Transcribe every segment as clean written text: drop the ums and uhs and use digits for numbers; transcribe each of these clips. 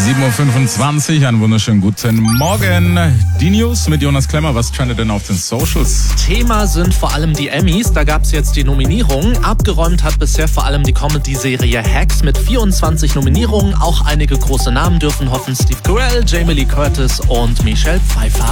7.25 Uhr, einen wunderschönen guten Morgen. Die News mit Jonas Klemmer, was trendet denn auf den Socials? Thema sind vor allem die Emmys, da gab es jetzt die Nominierungen. Abgeräumt hat bisher vor allem die Comedy-Serie Hacks mit 24 Nominierungen. Auch einige große Namen dürfen hoffen: Steve Carell, Jamie Lee Curtis und Michelle Pfeiffer.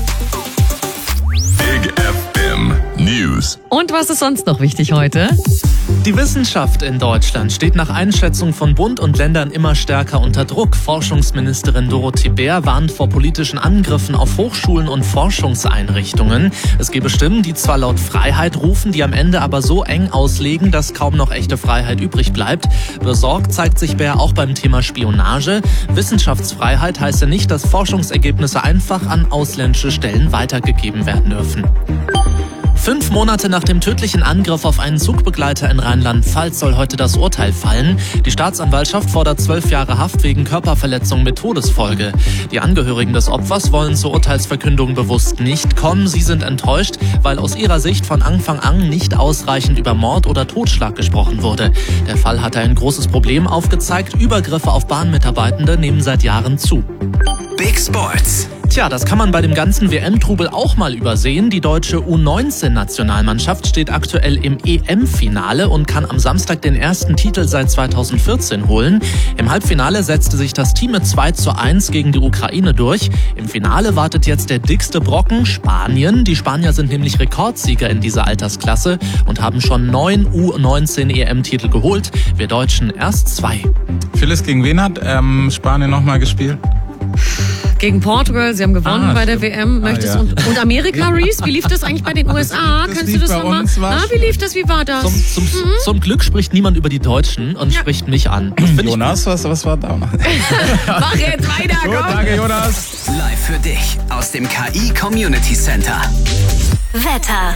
Big FM News. Und was ist sonst noch wichtig heute? Die Wissenschaft in Deutschland steht nach Einschätzung von Bund und Ländern immer stärker unter Druck. Forschungsministerin Dorothee Bär warnt vor politischen Angriffen auf Hochschulen und Forschungseinrichtungen. Es gebe Stimmen, die zwar laut Freiheit rufen, die am Ende aber so eng auslegen, dass kaum noch echte Freiheit übrig bleibt. Besorgt zeigt sich Bär auch beim Thema Spionage. Wissenschaftsfreiheit heißt ja nicht, dass Forschungsergebnisse einfach an ausländische Stellen weitergegeben werden dürfen. 5 Monate nach dem tödlichen Angriff auf einen Zugbegleiter in Rheinland-Pfalz soll heute das Urteil fallen. Die Staatsanwaltschaft fordert 12 Jahre Haft wegen Körperverletzung mit Todesfolge. Die Angehörigen des Opfers wollen zur Urteilsverkündung bewusst nicht kommen. Sie sind enttäuscht, weil aus ihrer Sicht von Anfang an nicht ausreichend über Mord oder Totschlag gesprochen wurde. Der Fall hatte ein großes Problem aufgezeigt. Übergriffe auf Bahnmitarbeitende nehmen seit Jahren zu. Big Sports. Tja, das kann man bei dem ganzen WM-Trubel auch mal übersehen. Die deutsche U19-Nationalmannschaft steht aktuell im EM-Finale und kann am Samstag den ersten Titel seit 2014 holen. Im Halbfinale setzte sich das Team mit 2:1 gegen die Ukraine durch. Im Finale wartet jetzt der dickste Brocken, Spanien. Die Spanier sind nämlich Rekordsieger in dieser Altersklasse und haben schon 9 U19-EM-Titel geholt. Wir Deutschen erst 2. Phyllis, gegen wen hat Spanien nochmal gespielt? Gegen Portugal, sie haben gewonnen bei der WM. Möchtest ja. Und Amerika, Reese, wie lief das eigentlich bei den USA? Kannst du das nochmal? Wie lief das? Wie war das? Zum Glück spricht niemand über die Deutschen und spricht mich an. Jonas, was war da? Mach jetzt weiter, Gut, komm! danke Jonas. Live für dich aus dem KI Community Center. Wetter.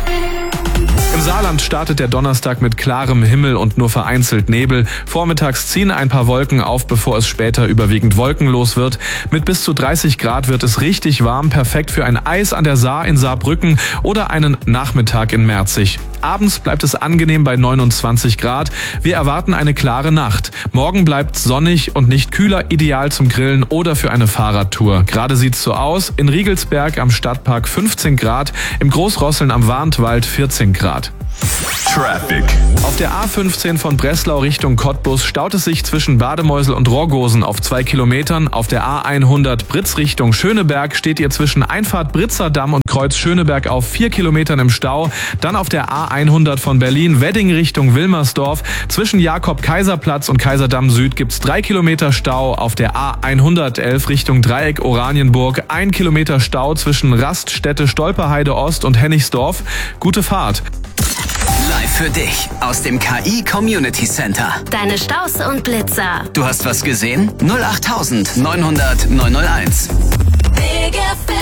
Im Saarland startet der Donnerstag mit klarem Himmel und nur vereinzelt Nebel. Vormittags ziehen ein paar Wolken auf, bevor es später überwiegend wolkenlos wird. Mit bis zu 30 Grad wird es richtig warm, perfekt für ein Eis an der Saar in Saarbrücken oder einen Nachmittag in Merzig. Abends bleibt es angenehm bei 29 Grad. Wir erwarten eine klare Nacht. Morgen bleibt sonnig und nicht kühler, ideal zum Grillen oder für eine Fahrradtour. Gerade sieht's so aus. In Riegelsberg am Stadtpark 15 Grad, im Großrosseln am Warntwald 14 Grad. Traffic. Auf der A15 von Breslau Richtung Cottbus staut es sich zwischen Bademeusel und Rohrgosen auf 2 Kilometern. Auf der A100 Britz Richtung Schöneberg steht ihr zwischen Einfahrt Britzer Damm und Kreuz Schöneberg auf 4 Kilometern im Stau. Dann auf der A100 von Berlin Wedding Richtung Wilmersdorf. Zwischen Jakob-Kaiser-Platz und Kaiserdamm Süd gibt's 3 Kilometer Stau. Auf der A111 Richtung Dreieck Oranienburg 1 Kilometer Stau zwischen Raststätte Stolperheide Ost und Hennigsdorf. Gute Fahrt. Live für dich aus dem KI Community Center. Deine Staus und Blitzer. Du hast was gesehen? 08000 900 901. Big FM.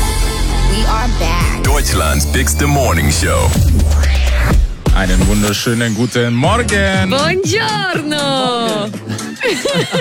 We are back. Deutschlands Bigste Morning Show. Einen wunderschönen guten Morgen. Buongiorno!